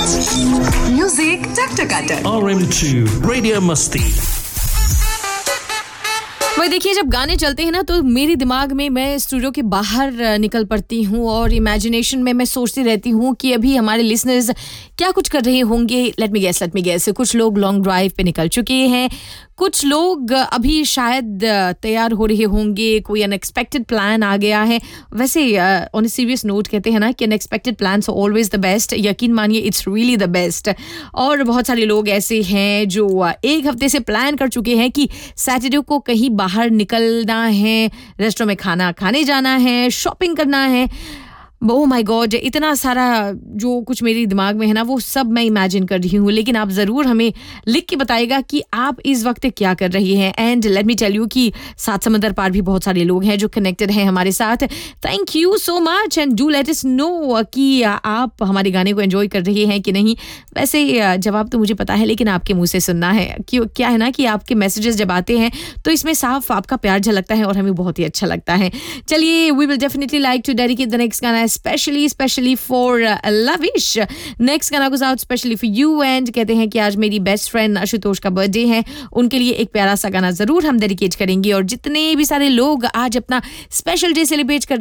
Music टक-टक-टक। RM2 Radio Masti। वही देखिए, जब गाने चलते हैं ना तो मेरे दिमाग में मैं स्टूडियो के बाहर निकल पड़ती हूँ और इमेजिनेशन में मैं सोचती रहती हूँ कि अभी हमारे लिसनर्स क्या कुछ कर रहे होंगे। लेट मी गेस कुछ लोग लॉन्ग ड्राइव पे निकल चुके हैं, कुछ लोग अभी शायद तैयार हो रहे होंगे, कोई अनएक्सपेक्टेड प्लान आ गया है। वैसे ऑन अ सीरियस नोट कहते हैं ना कि unexpected plans are always the best. यकीन मानिए इट्स रियली द बेस्ट। और बहुत सारे लोग ऐसे हैं जो एक हफ्ते से प्लान कर चुके हैं कि सैटरडे को कहीं बाहर निकलना है, रेस्टोरेंट में खाना खाने जाना है, शॉपिंग करना है। ओह माय गॉड, इतना सारा जो कुछ मेरे दिमाग में है ना वो सब मैं इमेजिन कर रही हूँ। लेकिन आप ज़रूर हमें लिख के बताइएगा कि आप इस वक्त क्या कर रही हैं। And let me tell you कि सात समंदर पार भी बहुत सारे लोग हैं जो कनेक्टेड हैं हमारे साथ। Thank you so much and do let us know कि आप हमारे गाने को एंजॉय कर रही हैं कि नहीं। वैसे जवाब तो मुझे पता है, लेकिन आपके मुँह से सुनना है। क्यों, क्या है ना कि आपके मैसेजेस जब आते हैं तो इसमें साफ आपका प्यार झलकता है और हमें बहुत ही अच्छा लगता है। चलिए, we will definitely like to dedicate the next गाना especially for Lavish. Next गाना goes out specially for you and कहते हैं कि आज मेरी बेस्ट फ्रेंड आशुतोष का बर्थडे है, उनके लिए एक प्यारा सा गाना जरूर हम डेडिकेट करेंगे। और जितने भी सारे लोग आज अपना स्पेशल डे सेलिब्रेट कर